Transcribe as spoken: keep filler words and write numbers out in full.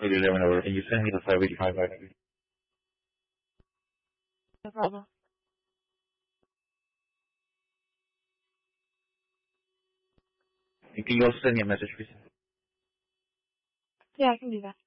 Will you let me know? Can you send me the five eighty-five I D? No problem. And can you also send me a message, please? Yeah, I can do that.